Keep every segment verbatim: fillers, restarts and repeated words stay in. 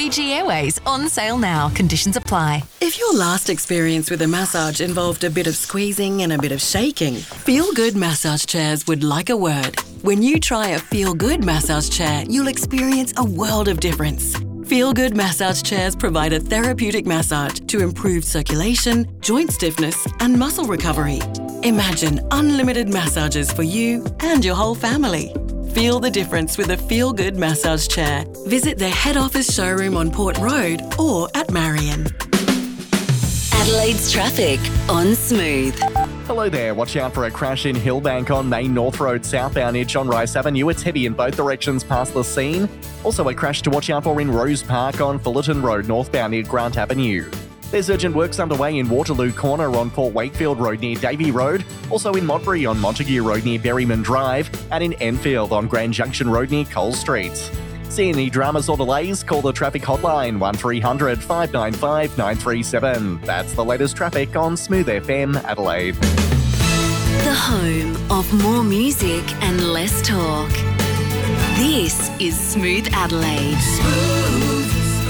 Fiji Airways, on sale now. Conditions apply. If your last experience with a massage involved a bit of squeezing and a bit of shaking, Feel Good Massage Chairs would like a word. When you try a Feel Good massage chair, you'll experience a world of difference. Feel Good Massage Chairs provide a therapeutic massage to improve circulation, joint stiffness, and muscle recovery. Imagine unlimited massages for you and your whole family. Feel the difference with a Feel Good massage chair. Visit their head office showroom on Port Road or at Marion. Adelaide's traffic on Smooth. Hello there. Watch out for a crash in Hillbank on Main North Road southbound edge on Rice Avenue. It's heavy in both directions past the scene. Also a crash to watch out for in Rose Park on Fullerton Road northbound near Grant Avenue. There's urgent works underway in Waterloo Corner on Port Wakefield Road near Davey Road, also in Modbury on Montague Road near Berryman Drive, and in Enfield on Grand Junction Road near Cole Street. See any dramas or delays? Call the traffic hotline one three hundred, five nine five, nine three seven. That's the latest traffic on Smooth F M Adelaide. The home of more music and less talk. This is Smooth Adelaide. Smooth.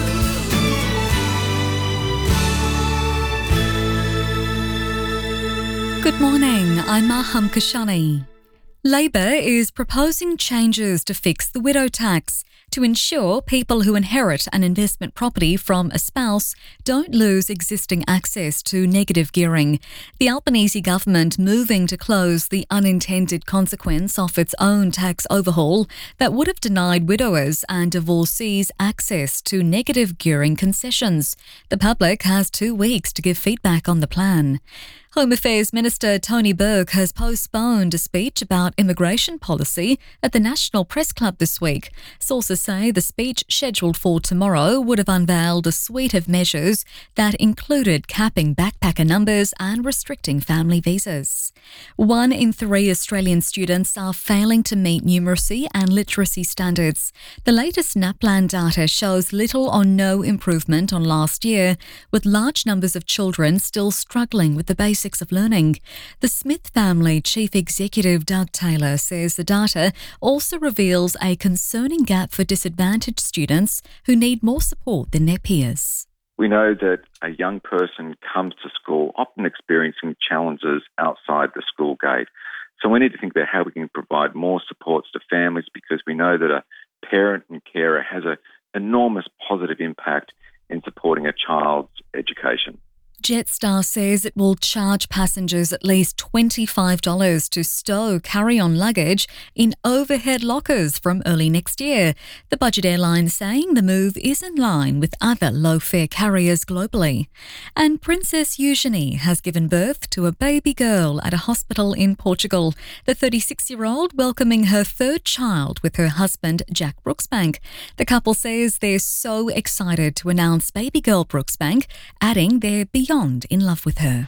Good morning, I'm Maham Kashani. Labor is proposing changes to fix the widow tax to ensure people who inherit an investment property from a spouse don't lose existing access to negative gearing. The Albanese government moving to close the unintended consequence of its own tax overhaul that would have denied widowers and divorcees access to negative gearing concessions. The public has two weeks to give feedback on the plan. Home Affairs Minister Tony Burke has postponed a speech about immigration policy at the National Press Club this week. Sources say the speech scheduled for tomorrow would have unveiled a suite of measures that included capping backpacker numbers and restricting family visas. One in three Australian students are failing to meet numeracy and literacy standards. The latest NAPLAN data shows little or no improvement on last year, with large numbers of children still struggling with the basics of learning. The Smith family chief executive Doug Taylor says the data also reveals a concerning gap for disadvantaged students who need more support than their peers. We know that a young person comes to school often experiencing challenges outside the school gate. So we need to think about how we can provide more supports to families, because we know that a parent and carer has an enormous positive impact in supporting a child's education. Jetstar says it will charge passengers at least twenty-five dollars to stow carry-on luggage in overhead lockers from early next year. The budget airline saying the move is in line with other low-fare carriers globally. And Princess Eugenie has given birth to a baby girl at a hospital in Portugal. The thirty-six-year-old welcoming her third child with her husband, Jack Brooksbank. The couple says they're so excited to announce baby girl Brooksbank, adding they're beyond in love with her.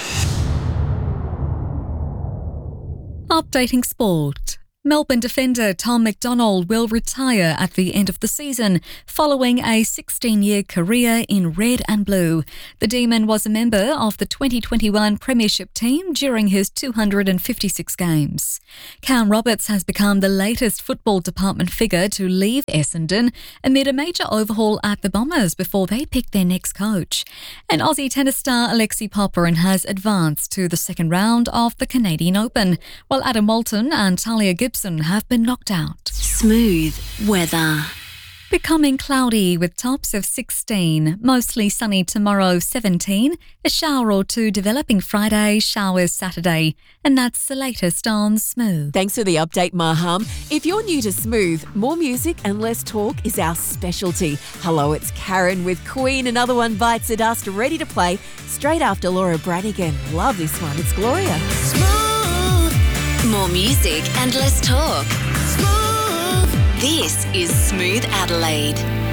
Updating sport. Melbourne defender Tom McDonald will retire at the end of the season following a sixteen-year career in red and blue. The Demon was a member of the twenty twenty-one Premiership team during his two hundred fifty-six games. Cam Roberts has become the latest football department figure to leave Essendon amid a major overhaul at the Bombers before they pick their next coach. And Aussie tennis star Alexi Popyrin has advanced to the second round of the Canadian Open, while Adam Walton and Talia Gibson have been knocked out. Smooth weather. Becoming cloudy with tops of sixteen, mostly sunny tomorrow seventeen, a shower or two developing Friday, showers Saturday. And that's the latest on Smooth. Thanks for the update, Maham. If you're new to Smooth, more music and less talk is our specialty. Hello, it's Karen with Queen. Another One Bites the Dust, ready to play straight after Laura Branigan. Love this one. It's Gloria. Smooth. More music and less talk. Smooth. This is Smooth Adelaide.